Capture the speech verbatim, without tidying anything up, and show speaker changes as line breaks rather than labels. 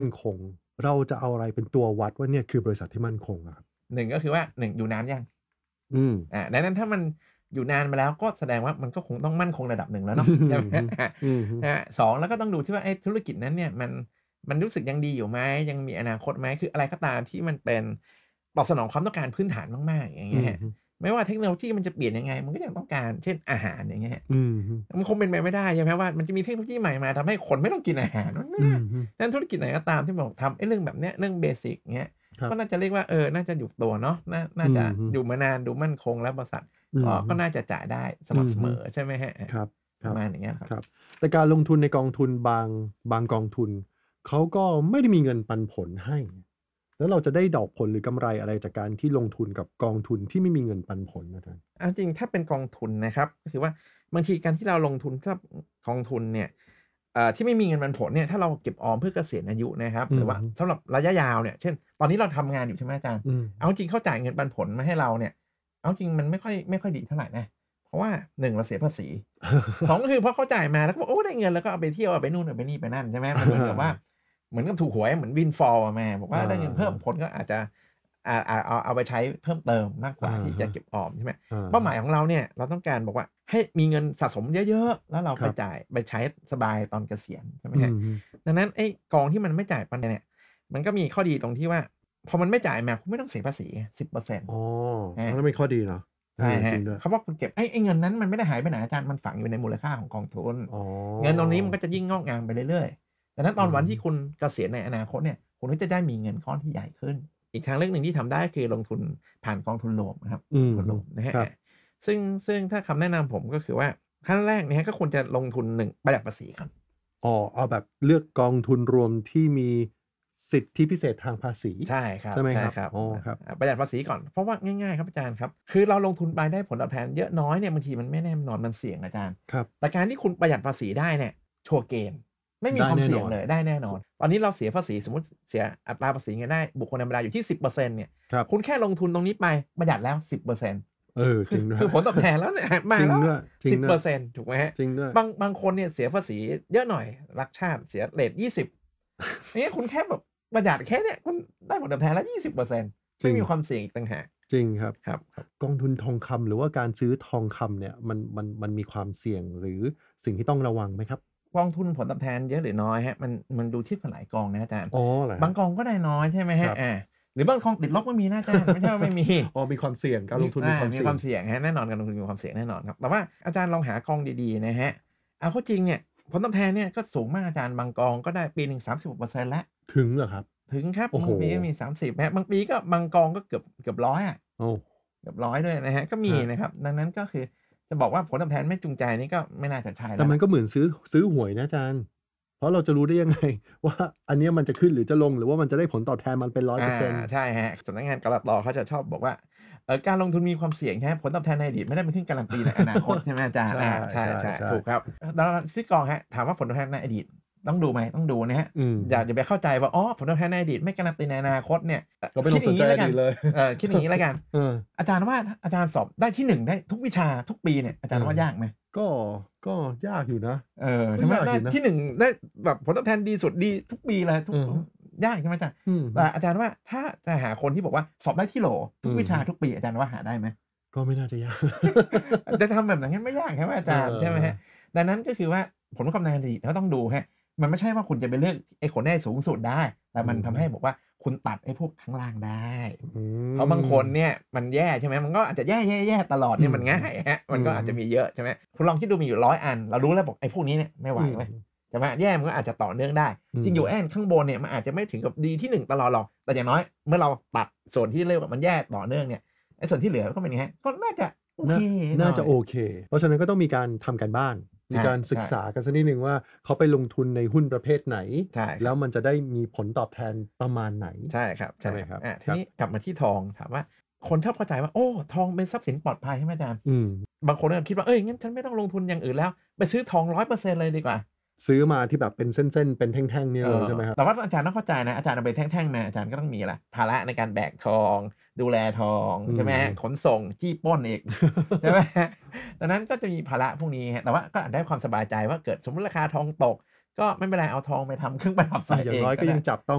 มั่นคงเราจะเอาอะไรเป็นตัววัดว่าเนี่ยคือบริษัทที่มั่นคงอะครับ
หนึ่งก็คือว่าหนึ่งอยู่นานยัง
อืม
อาดังนั้นถ้ามันอยู่นานมาแล้วก็แสดงว่ามันก็คงต้องมั่นคงระดับหนึ่งแล้วเนาะใช่ไหม
อือฮึอือฮึ
ครับสองแล้วก็ต้องดูที่ว่าไอ้ธุรกิจนั้นเนี่ยมันมันรู้สึกยังดีอยู่ไหมยังมีอนาคตไหมคืออะไรก็ตามที่มันเป็นตอบสนองความต้องการพื้นฐานมากๆอย่างเงี้ยครับ
อือฮึ
ไม่ว่าเทคโนโลยีมันจะเปลี่ยนยังไงมันก็ยังต้องการเช่นอาหารอย่างเงี้ยครับ
อือฮึ
มันคงเป็นไปไม่ได้ใช่ไหมว่ามันจะมีเทคโนโลยีใหม่มาทำให้คนไม่ต้องกินอาหารมันไม่ได้
อือฮึ
ดังนั้นธุรกิจไหนก็ตามที่บอกทำไอ้เรื่องแบบเนี้ยเรื่องเบสิกอย่างเงี้ย
ครับ
ก็น่าจะเรียกว่าเออน่าจะอยู่ตัวเนาะน่าน่าจะ
อือฮึ
อยู่มานานดูมั่นคงแล้วบริษัทก็
อือฮึ
ก็น่าจะจ่ายได้ส
อือฮึ
ม่ำเสมอใช่ไหมครับอา
ครับ
ประมาณอย่างเงี้ยครับ
ครับๆแต่การลงทุนในกองทุนบางบางกองทุนเขาก็ไม่ได้มีเงินปันผลให้แล้วเราจะได้ดอกผลหรือกำไรอะไรจากการที่ลงทุนกับกองทุนที่ไม่มีเงินปันผลอะครับ
เอาจริงถ้าเป็นกองทุนนะครับก็คือว่าบางทีการที่เราลงทุนถ้ากองทุนเนี่ยอ่าที่ไม่มีเงินปันผลเนี่ยถ้าเราเก็บออมเพื่อเกษียณอายุนะครับหรือว่า
อือฮึ
สำหรับระยะยาวเนี่ยเช่นตอนนี้เราทำงานอยู่ใช่ไหมอาจารย์
อืม
เอาจริงเขาจ่ายเงินปันผลมาให้เราเนี่ยเอาจริงมันไม่ค่อยไม่ค่อยดีเท่าไรนะเพราะว่าหนึ่งเราเสียภาษี สองก็คือพอเขาจ่ายมาแล้วก็บอกโอ้ได้เงินแล้วก็เอาไปเที่ยวเอาไปนู่นเอาไปนี่ไปนั่นใช่ไหมมันเหมือนกับว่าเหมือนกับถูกหวยเหมือน windfall อะแม่บอกว่า
อา
ได้เงินเพิ่มคนก็อาจจะอ่าอ่าเอาเอาไปใช้เพิ่มเติมมากกว่า
อะ
ที่จะ
ฮะ
เก็บออมใช่ไหม
อะ
เป้าห
ฮะ
มายของเราเนี่ยเราต้องการบอกว่าให้มีเงินสะสมเยอะๆแล้วเรา
ครับ
ไปจ่ายไปใช้สบายตอนเกษียณใช่ไหมครับ
อือฮึ
ดังนั้นไอ้กองที่มันไม่จ่ายปันเนี่ยมันก็มีข้อดีตรงที่ว่าพอมันไม่จ่ายมาคุณไม่ต้องเสียภาษีไงสิบเปอร์เซ็นต์
อ๋อ
อา
อันนั้นเป็นข้อดีเนาะเอ
ใช่ครับ
อจริงด้วย
เขาบอกคุณเก็บไอ้ไอ้เงินนั้นมันไม่ได้หายไปไหนอาจารย์มันฝังอยู่ในมูลค่าของกองทุน
อ๋อ
เงินตรงนี้มันก็จะยิ่งงอกงามไปเรื่อยๆดังนั้นต
อื
อนวันที่
ม
คุณเกษียณในอนาคตเนี่ยคุณก็จะได้มีเงินก้อนที่ใหญ่ขึ้นอีกทางเลือกหนึ่งที่ทำได้ก็คือลงทุนผ่านกองทุนรวมนะครับกองทุน
อือฮึ
รวมนะครับ
ครับ
อาซึ่งซึ่งถ้าคำแนะนำผมก็คือว่าขั้นแรกนะครับก็ควรจะลงทุนหนึ่งประหยัดภาษีก่อน
อ๋อเอาแบบเลือกกองทุนรวมที่มีสิทธิพิเศษทางภาษี
ใช่ครับ
ใช่ไหมครับ
ใช่ครับ
อ๋อครับ
อ่าประหยัดภาษีก่อนเพราะว่าง่ายๆครับอาจารย์ครับคือเราลงทุนไปได้ผลตอบแทนเยอะน้อยเนี่ยบางทีมันไม่แน่นอนมันเสี่ยงอาจารย์
ครับ
แต่การที่คุณประหยัดภาษีได้เนี่ยชัวร์เกณฑ์ไม่มี
ได้
ความเสี่ยง
แน่นอน
เลยได้แน่นอนตอนนี้เราเสียภาษีสมมุติเสียอัตราภาษีเงินได้บุคคลธรรมดาอยู่ที่สิบเปอร์เซ็นต์เนี่ย
ครับ
คุณแค่ลงทุนตรงนี้ไปประหยัดแล้วสิบเปอร์เซ็นต์
เออจริงด้วย
คือคือผลตอบแทนแล้วเนี่ยมาแล้ว
จริงด้วยจริงด้วย
สิบเปอร์เซ็นต์ถูกไหมครับ
จริงด้วย
บางบางคนเนี่ยเสียภาษีเยอะหน่อยรักชาติเสียเรทยี่สิบอย่างเงี้ยคุณแค่แบบ ประหยัดแค่เนี้ยคุณได้ผลตอบแทนแล้วยี่สิบเปอร์เซ็นต์
จริง
ไม่มีความเสี่ยงอีกต่างหาก
จริงครับ
ครับครับ
กองทุนทองคำหรือว่าการซื้อทองคำเนี่ยมันมันมันมีความเสี่ยงหรือสิ่งที่ต้องระวังไหมครับ
กองทุนผลตอบแทนเยอะหรือน้อยครับมันมันดูเทียบกับหลายกองนะอาจารย์
อ๋อเหรอครับ
บางกองก็ได้น้อยใช่ไหม
ครับ
ครับอาหรือบางกองติดลบก็มีนะอาจารย์ไม่ใช่ว่าไม่มี
อ๋อมีความเสี่ยงการล
มี
งทุนมี
อา
ความเสี่ยง
มีความเสี่ยงครับแน่นอนการลงทุนมีความเสี่ยงแน่นอนครับแต่ว่าอาจารย์ลองหากองดีๆนะครับเอาเข้าจริงเนี่ยผลตอบแทนเนี่ยก็สูงมากอาจารย์บางกองก็ได้ปีหนึ่งสามสิบกว่าเปอร์เซ็นต์แล้ว
ถึงเหรอครับ
ถึงครับ
โอ้โฮ
บางปีก็มีสามสิบครับบางปีก็บางกองก็เกือบเกือบร้อยอะ
โอ้
เกือบร้อยด้วยนะครับก็มี
ครับ
นะครับดังนั้นก็คือจะบอกว่าผลตอบแทนไม่จูงใจนี่ก็ไม่น่าจะใช่
แต่
แล้วล่ะ
มันก็เหมือนซื้อซื้อหวยนะอาจารย์เพราะเราจะรู้ได้ยังไงว่าอันเนี้ยมันจะขึ้นหรือจะลงหรือว่ามันจะได้ผลตอบแทนมันเป็น
อา
หนึ่งร้อยเปอร์เซ็นต์
ใช่ครับสำนักงานกลตเขาจะชอบบอกว่าเอ่อการลงทุนมีความเสี่ยงครับผลตอบแทนในอดีตไม่ได้เป็นเครื่องการันตีในอนาคตใช่ไหมอาจารย์
ใช่
อาใช่ๆถูกครับแล้วซื้อกองครับถามว่าผลตอบแทนในอดีตต้องดูไหมต้องดูนะครับ
อืม
อย่าอย่าไปเข้าใจว่าอ๋อผลตอบแทนในอดีตไม่การันตีในอนาคตเนี่ยเอ่อ
ก็ไม่
คิด
ต้องสนใจ
อย่างงี้แล้วกัน
อดีตเลย
เอ่อคิดอย่างงี้แล้วกัน
เออ
อาจารย์ว่าอาจารย์สอบได้ที่หนึ่งได้ทุกวิชาทุกปีเนี่ยอาจารย์
เออ
ว่ายากไหม
ก็ก็ยากอยู่นะ
เออ
ก็
ใช่ไหมได้
ยากอยู่นะ
ที่หนึ่งได้แบบผลตอบแทนดีสุดดีทุกปีเลยทุก
อือฮึ
ยากใช่ไหมอาจารย์
อืม
แต่อาจารย์ว่าถ้าจะหาคนที่บอกว่าสอบได้ที่โหลทุกวิชา
อือฮึ
ทุกปีอาจารย์ว่าหาได้ไหม
ก็ไม่น่าจะยาก
จะทำแบบนั้นไม่ยากใช่ไหมอา
เอ
จารย์ใช่ไหมครับ
อ
ดังนั้นก็คือว่าผลความในอดีตก็ต้องดูครับมันไม่ใช่ว่าคุณจะไปเลือกไอ้คนได้สูงสุดได้แต่มัน
อือฮึ
ทำให้บอกว่าคุณตัดไอ้พวกข้างล่างได้
อื
เพราะบางคนเนี่ยมันแย่ใช่ไหมมันก็อาจจะแย่ๆๆตลอดเนี่ยมัน
ม
ง่ายครับ
อื
มันก็อาจจะมี
ม
เยอะใช่ไหมคุณลองคิดดูมีอยู่ร้อยอันเรารู้แล้วบอกไอ้พวกนี้เนี่ยไม่ไหว
อืม
เว้ยใช่ไหมแย่มันก็อาจจะต่อเนื่องได้
อืม
จริงอยู่แอนข้างบนเนี่ยมันอาจจะไม่ถึงกับดีที่หนึ่งตลอดหรอกแต่อย่างน้อยเมื่อเราตัดส่วนที่เรียกว่ามันแย่ต่อเนื่องเนี่ยไอ้ส่วนที่เหลือก็เป็นไงก็น่าจะโอเค
น่า
หน่อย
น่าจะโอเค เพราะฉะนั้นก็ต้องมีการทำการบ้าน มี
ใช่
การศึก
ใช่
ษากันสักนิดหนึ่งว่าเขาไปลงทุนในหุ้นประเภทไหน
ใช่ครับ
แล้วมันจะได้มีผลตอบแทนประมาณไหน
ใช่ครับ
ใช่ไหมครับ
ใช่ครับอาที
ครับ
นี้กลับมาที่ทองถามว่าคนชอบเข้าใจว่าโอ้ทองเป็นทรัพย์สินปลอดภัยใช่ไหมอาจารย์
อืม
บางคนก็คิดว่าเฮ้ยงั้นฉันไม่ต้องลงทุนอย่างอื่นแล้วไปซื้อทองร้อยเปอร์เซ็นต์เลยดีกว่า
ซื้อมาที่แบบเป็นเส้นๆเป็นแท่งๆเนี่ย
เออ
เลยใช่ไหมครับ
แต่ว่าอาจารย์ต้องเข้าใจนะอาจารย์เอาไปแท่งๆมาอาจารย์ก็ต้องมีอะไรภาระในการแบกทองดูแลทอง
อืม
ใช่ไหมครับขนส่งจี้ปล้นอีกใช่ไหมดังนั้นก็จะมีภาระพวกนี้ครับแต่ว่าก็อาจได้ความสบายใจว่าเกิดสมมุติราคาทองตกก็ไม่เป็นไรเอาทองไปทำเครื่องประดับใส่
อาอย่า
เองก็ได้
งน้อยก็ยังจับต้อง